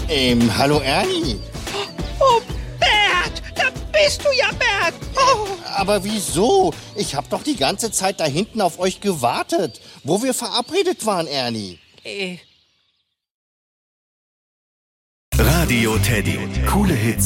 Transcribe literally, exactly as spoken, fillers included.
Ähm, hallo Ernie. Oh, Bert, da bist du ja, Bert. Oh. Aber wieso? Ich hab doch die ganze Zeit da hinten auf euch gewartet, wo wir verabredet waren, Ernie. Äh. Radio Teddy. Coole Hits